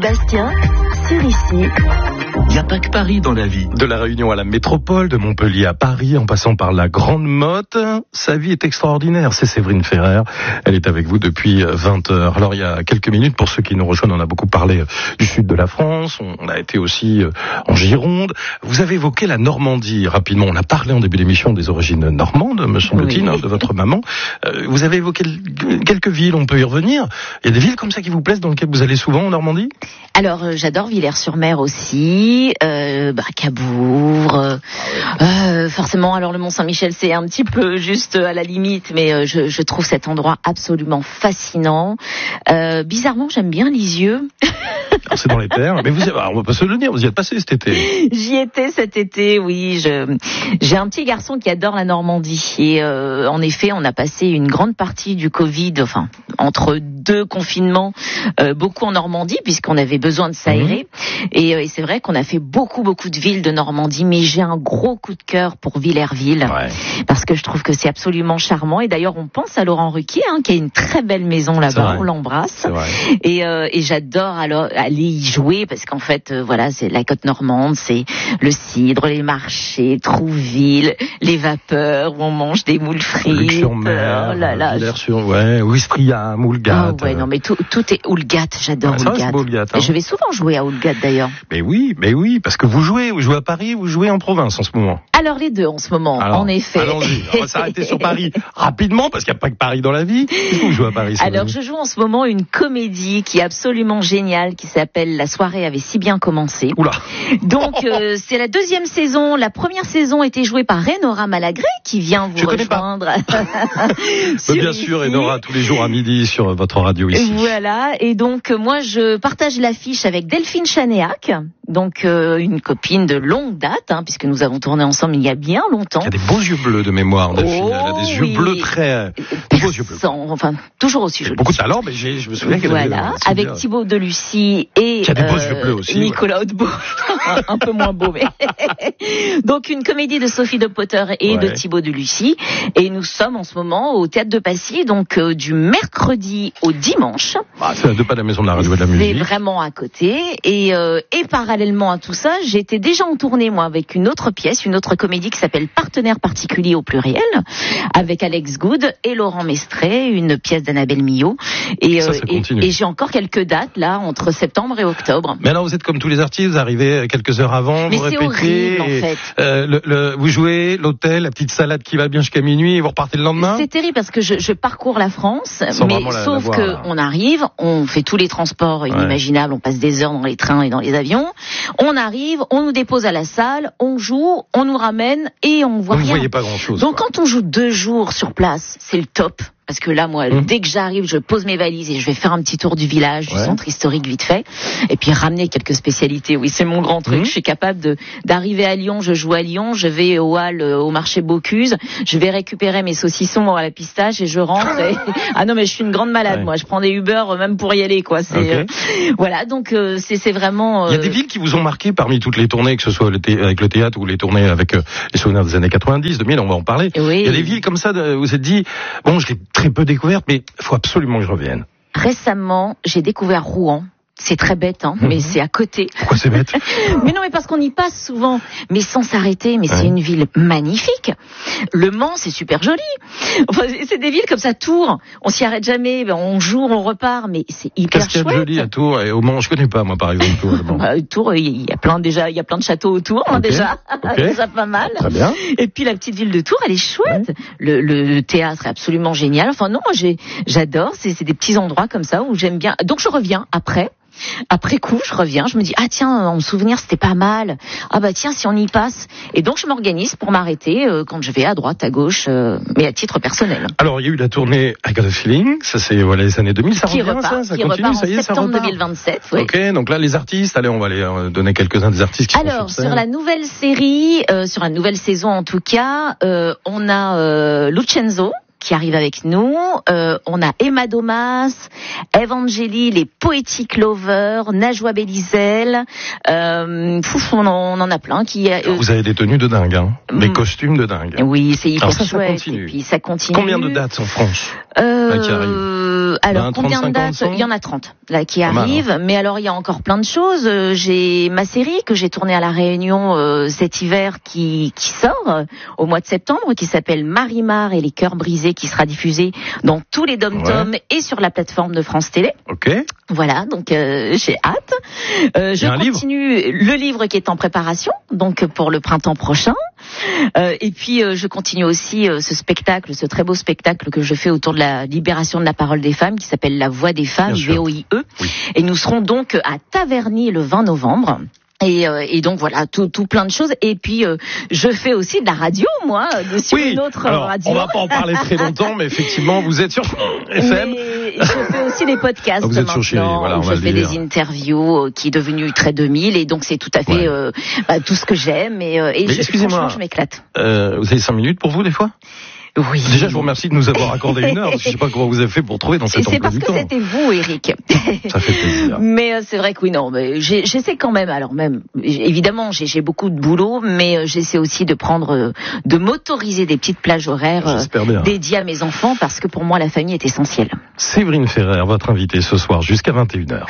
Sébastien, sur ici. Il n'y a pas que Paris dans la vie. De la Réunion à la métropole, de Montpellier à Paris, en passant par la Grande Motte, sa vie est extraordinaire. C'est Séverine Ferrer. Elle est avec vous depuis 20 heures. Alors il y a quelques minutes, pour ceux qui nous rejoignent, on a beaucoup parlé du sud de la France. On a été aussi en Gironde. Vous avez évoqué la Normandie rapidement. On a parlé en début d'émission des origines normandes, me semble-t-il, de votre maman. Vous avez évoqué quelques villes, on peut y revenir. Il y a des villes comme ça qui vous plaisent, dans lesquelles vous allez souvent en Normandie? Alors j'adore Villers-sur-Mer aussi, Cabourg, forcément. Alors le Mont-Saint-Michel, c'est un petit peu juste à la limite, mais je trouve cet endroit absolument fascinant. Bizarrement, j'aime bien Lisieux. Alors, c'est dans les terres, mais on va pas se le dire, vous y êtes passé cet été. J'y étais cet été, oui. J'ai un petit garçon qui adore la Normandie et en effet, on a passé une grande partie du Covid, enfin entre deux confinements, beaucoup en Normandie puisqu'on avait besoin de s'aérer. Et c'est vrai qu'on a fait beaucoup de villes de Normandie, mais j'ai un gros coup de cœur pour Villerville parce que je trouve que c'est absolument charmant. Et d'ailleurs, on pense à Laurent Ruquier, qui a une très belle maison là-bas. On l'embrasse. Et j'adore alors aller y jouer parce qu'en fait, voilà, c'est la côte normande, c'est le cidre, les marchés, Trouville, les vapeurs où on mange des moules frites. Luc-sur-Mer, Ouistreham, Moulgat. Ah ouais, non mais tout est Oulgat, j'adore Oulgat. Et je vais souvent jouer à Oulgat d'ailleurs. Mais oui, parce que vous jouez à Paris, vous jouez en province en ce moment. Alors les deux en ce moment, en effet. Allons-y, on va s'arrêter sur Paris rapidement parce qu'il n'y a pas que Paris dans la vie. Qu'est-ce que vous jouez à Paris? Alors je joue en ce moment une comédie qui est absolument géniale, qui s'appelle La soirée avait si bien commencé. Oula. Donc c'est la deuxième saison. La première saison était jouée par Enora Malagré qui vient vous rejoindre. Bien sûr, Enora tous les jours à midi sur votre radio ici. Voilà, et donc moi je partage l'affiche avec Delphine Chanéac, donc une copine de longue date, puisque nous avons tourné ensemble il y a bien longtemps. Il y a des beaux yeux bleus de mémoire, Delphine. Elle a des yeux bleus très beaux yeux bleus. Enfin, toujours aussi jolis. Beaucoup de talent, mais je me souviens qu'elle avait avec Thibaut Delucy et qui a des beaux yeux bleus aussi, Nicolas Hautebout, un peu moins beau, mais donc une comédie de Sophie de Potter et de Thibaut Delucy, et nous sommes en ce moment au Théâtre de Passy, donc du mercredi au dimanche. C'est à 2 pas de la Maison de la Radio et de la Musique. C'est vraiment à côté, et parallèlement à tout ça, j'étais déjà en tournée moi avec une autre pièce, une autre comédie qui s'appelle Partenaires particuliers au pluriel, avec Alex Good et Laurent Mestré, une pièce d'Annabelle Millot, et j'ai encore quelques dates là entre septembre et octobre. Mais alors vous êtes comme tous les artistes, vous arrivez quelques heures avant, vous répétez, horrible, en fait. Vous jouez l'hôtel, la petite salade qui va bien jusqu'à minuit et vous repartez le lendemain. C'est terrible parce que je parcours la France, mais sauf que on arrive, on fait tous les transports inimaginables, on passe des heures dans les trains et dans les avions, on arrive, on nous dépose à la salle, on joue, on nous ramène et on voit rien. Vous voyez pas grand-chose. Donc quand on joue 2 jours sur place, c'est le top. Parce que là, moi, dès que j'arrive, je pose mes valises et je vais faire un petit tour du village, du centre historique vite fait, et puis ramener quelques spécialités. Oui, c'est mon grand truc. Je suis capable d'arriver à Lyon, je joue à Lyon, je vais au Hall, au marché Bocuse, je vais récupérer mes saucissons à la pistache et je rentre. Ah non, mais je suis une grande malade, moi. Je prends des Uber même pour y aller, quoi. C'est voilà, donc c'est vraiment. Il y a des villes qui vous ont marqué parmi toutes les tournées, que ce soit avec le théâtre ou les tournées avec les souvenirs des années 90, 2000, on va en parler. Il y a des villes comme ça où vous êtes dit, bon, je l'ai très peu découverte, mais il faut absolument que je revienne. Récemment, j'ai découvert Rouen. C'est très bête, mais c'est à côté. Pourquoi c'est bête? Mais non, mais parce qu'on y passe souvent, mais sans s'arrêter. Mais c'est une ville magnifique. Le Mans, c'est super joli. Enfin, c'est des villes comme ça. Tours, on s'y arrête jamais. On joue, on repart, mais c'est hyper chouette. Qu'est-ce qu'il y a de joli à Tours et au Mans? Je connais pas, moi, par exemple, Tours. Tours, il y a plein de châteaux autour, déjà. Déjà pas mal. Très bien. Et puis la petite ville de Tours, elle est chouette. Le théâtre est absolument génial. Enfin non, moi j'adore. C'est des petits endroits comme ça où j'aime bien. Donc je reviens après. Après coup, je reviens, je me dis, tiens, en souvenir, c'était pas mal. Tiens, si on y passe. Et donc, je m'organise pour m'arrêter quand je vais à droite, à gauche, mais à titre personnel. Alors, il y a eu la tournée I Got a Feeling, ça c'est les années 2000, ça revient, ça continue, ça y est, ça repart. En septembre 2027, oui. Ok, donc là, les artistes, allez, on va les donner quelques-uns des artistes qui sont sur scène. Sur la nouvelle série, sur la nouvelle saison en tout cas, on a Lucenzo, qui arrive avec nous. On a Emma Domas, Evangélie, les Poetic Lovers, Najwa Bélizel. On en a plein qui. Vous avez des tenues de dingue, hein. Des costumes de dingue. Oui, c'est hyper chouette. Ça continue. Et puis ça continue. Combien de dates en France qui arrivent? Alors, combien de dates? Il y en a 30 là qui arrivent. Mais alors, il y a encore plein de choses. J'ai ma série que j'ai tournée à La Réunion cet hiver qui sort au mois de septembre, qui s'appelle Marimar et les cœurs brisés, qui sera diffusée dans tous les dom-toms et sur la plateforme de France Télé. Ok. Voilà, donc j'ai hâte. Je continue le livre qui est en préparation, donc pour le printemps prochain. Et puis je continue aussi ce très beau spectacle que je fais autour de la libération de la parole des femmes, qui s'appelle La Voix des femmes, VOIE. Oui. Et nous serons donc à Taverny le 20 novembre. Et donc voilà, tout plein de choses. Et puis je fais aussi de la radio, moi, sur une autre radio. On va pas en parler très longtemps, mais effectivement, vous êtes sur FM. Mais je fais aussi des podcasts vous êtes maintenant, voilà, où je fais des interviews qui est devenu très 2000, et donc c'est tout à fait tout ce que j'aime. Et franchement, je m'éclate. Vous avez 5 minutes pour vous des fois? Oui. Déjà, je vous remercie de nous avoir accordé une heure. Je sais pas comment vous avez fait pour trouver dans cet emploi du temps. C'est parce que c'était vous, Eric. Ça fait plaisir. Mais c'est vrai que oui, non, mais j'essaie quand même. Alors même, évidemment, j'ai beaucoup de boulot, mais j'essaie aussi de m'autoriser des petites plages horaires dédiées à mes enfants, parce que pour moi, la famille est essentielle. Séverine Ferrer, votre invitée ce soir jusqu'à 21h.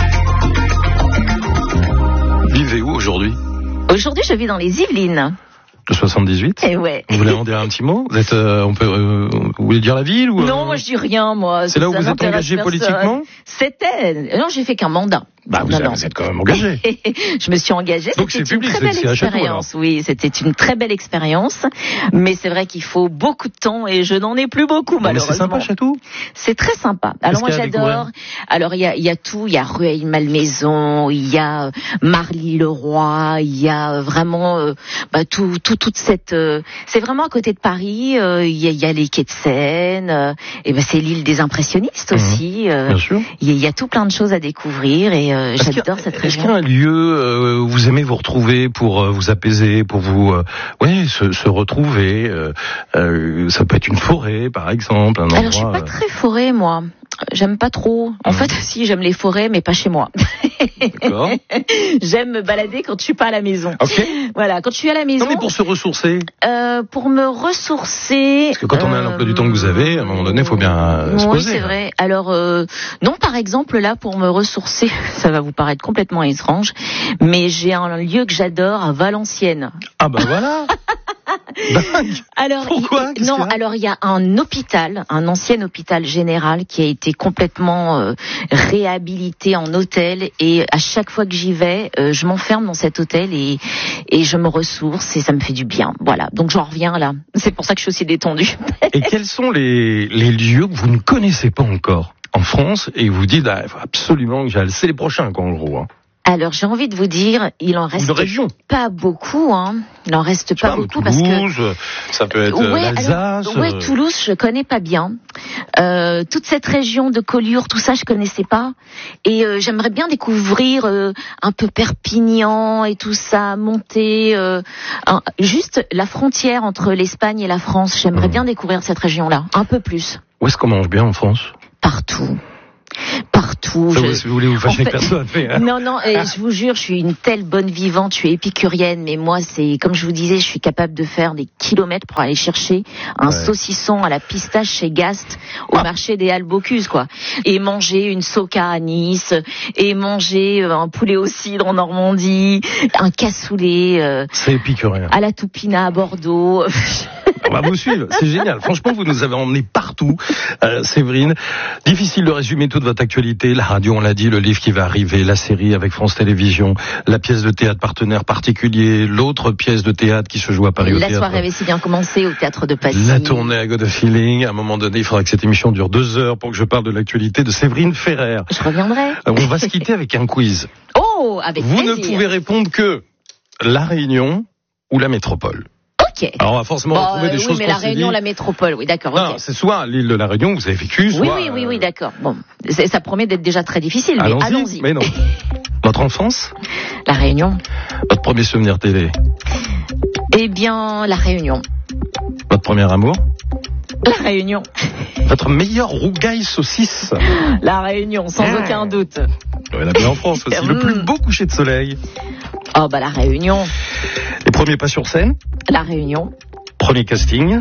Vivez où aujourd'hui? Aujourd'hui, je vis dans les Yvelines. Le 78. Et ouais. Vous voulez en dire un petit mot? Vous êtes, vous voulez dire la ville ou? Non, moi je dis rien, moi. C'est là où vous êtes engagé politiquement? Non, j'ai fait qu'un mandat. Vous êtes quand même engagé. Je me suis engagée. Donc c'est public, c'est une très belle expérience. Oui, c'était une très belle expérience. Mais c'est vrai qu'il faut beaucoup de temps et je n'en ai plus beaucoup, malheureusement. C'est sympa, Château? C'est très sympa. Alors moi j'adore. Alors il y a tout. Il y a Rueil-Malmaison, il y a Marly-le-Roi, il y a vraiment toute cette. C'est vraiment à côté de Paris. Il y a les quais de Seine. Et c'est l'île des impressionnistes aussi. Bien sûr. Il y a tout plein de choses à découvrir et j'adore cette région. Est-ce qu'il y a un lieu où vous aimez vous retrouver pour vous apaiser, pour vous se retrouver? Ça peut être une forêt, par exemple, un endroit. Alors je suis pas très forêt, moi. J'aime pas trop. En fait, si, j'aime les forêts, mais pas chez moi. D'accord. J'aime me balader quand je suis pas à la maison. Ok. Voilà, quand je suis à la maison. Non, mais pour se ressourcer. Pour me ressourcer. Parce que quand on a l'emploi du temps que vous avez, à un moment donné, il faut bien se poser. Oui, c'est vrai. Alors, non, par exemple, là, pour me ressourcer, ça va vous paraître complètement étrange, mais j'ai un lieu que j'adore à Valenciennes. Ah ben voilà. Alors, pourquoi? Alors il y a un hôpital, un ancien hôpital général qui a été complètement réhabilité en hôtel, et à chaque fois que j'y vais, je m'enferme dans cet hôtel et je me ressource et ça me fait du bien. Voilà, donc j'en reviens là. C'est pour ça que je suis aussi détendue. Et quels sont les lieux que vous ne connaissez pas encore en France et vous dites il faut absolument que j'aille? C'est les prochains, quoi, en gros. Alors, j'ai envie de vous dire, il en reste pas beaucoup, hein. Il en reste pas beaucoup, parce que Toulouse, ça peut être l'Alsace. Toulouse, je connais pas bien. Toute cette région de Collioure, tout ça, je connaissais pas. Et j'aimerais bien découvrir un peu Perpignan et tout ça, monter juste la frontière entre l'Espagne et la France. J'aimerais bien découvrir cette région-là, un peu plus. Où est-ce qu'on mange bien en France? Partout. Si vous voulez vous fâcher avec personne. Non, je vous jure, je suis une telle bonne vivante, je suis épicurienne, mais moi, c'est comme je vous disais, je suis capable de faire des kilomètres pour aller chercher un saucisson à la pistache chez Gast au marché des Halles Bocuse, quoi. Et manger une soca à Nice, et manger un poulet au cidre en Normandie, un cassoulet c'est épicurien. À la Toupina à Bordeaux. On va vous suivre, c'est génial. Franchement, vous nous avez emmenés partout, Séverine. Difficile de résumer toute votre actualité. La radio, on l'a dit, le livre qui va arriver, la série avec France Télévisions, la pièce de théâtre partenaire particulier, l'autre pièce de théâtre qui se joue à Paris au théâtre. La soirée avait si bien commencé au théâtre de Passy. La tournée à God of Feeling. À un moment donné, il faudra que cette émission dure 2 heures pour que je parle de l'actualité de Séverine Ferrer. Je reviendrai. On va se quitter avec un quiz. Oh, avec plaisir. Vous ne pouvez répondre que La Réunion ou la métropole. Okay. Alors on va forcément trouver des choses. Oui, mais la Réunion, la métropole, oui, d'accord. Non, c'est soit l'île de la Réunion, vous avez vécu, soit. Oui, d'accord. Bon, ça promet d'être déjà très difficile, mais allons-y. Mais non. Votre enfance? La Réunion. Votre premier souvenir télé? Eh bien, la Réunion. Votre premier amour? La Réunion. Votre meilleur rougail saucisse? La Réunion, sans aucun doute. Ouais, la bien en France aussi. Le plus beau coucher de soleil? Oh bah la Réunion. Les premiers pas sur scène? La Réunion. Premier casting?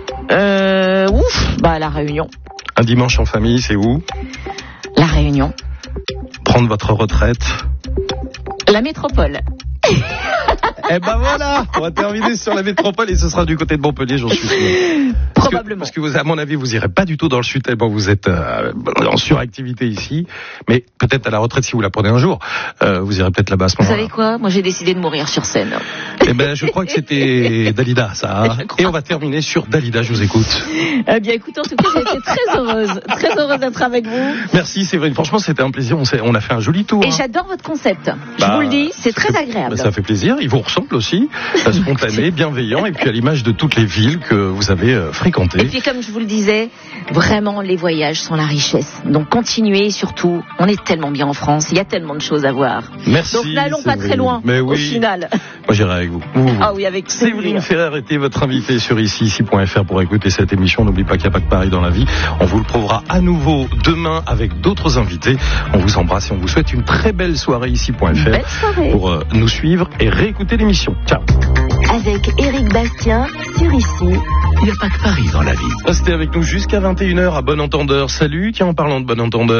Bah la Réunion. Un dimanche en famille, c'est où? La Réunion. Prendre votre retraite? La métropole. Eh ben voilà, on va terminer sur la métropole et ce sera du côté de Montpellier, j'en suis sûr. Probablement. Parce que vous, à mon avis, vous irez pas du tout dans le sud tellement vous êtes en suractivité ici. Mais peut-être à la retraite, si vous la prenez un jour, vous irez peut-être là-bas à ce moment-là. Vous savez quoi? Moi, j'ai décidé de mourir sur scène. Eh ben, je crois que c'était Dalida, ça. Et on va terminer sur Dalida, je vous écoute. Eh bien, écoutez, en tout cas, j'ai été très heureuse d'être avec vous. Merci, Séverine. Franchement, c'était un plaisir. On a fait un joli tour. Et j'adore votre concept. Je vous le dis, c'est très agréable. Ça fait plaisir. Il vous ressemble aussi. Spontané, bienveillant, et puis à l'image de toutes les villes que vous avez fréquentées. Et puis, comme je vous le disais, vraiment, les voyages sont la richesse. Donc, continuez, surtout. On est tellement bien en France. Il y a tellement de choses à voir. Merci. Donc, n'allons pas très loin, au final. Moi, j'irai avec vous. Ah oui, avec Séverine Ferrer était votre invitée sur ici.fr pour écouter cette émission. N'oubliez pas qu'il n'y a pas que Paris dans la vie. On vous le prouvera à nouveau demain avec d'autres invités. On vous embrasse et on vous souhaite une très belle soirée ici.fr. Belle soirée. Pour nous suivre et réécouter l'émission. Ciao. Avec Éric Bastien sur Ici. Il n'y a pas que Paris dans la vie. Restez avec nous jusqu'à 21h à Bon Entendeur. Salut, tiens, en parlant de Bon Entendeur.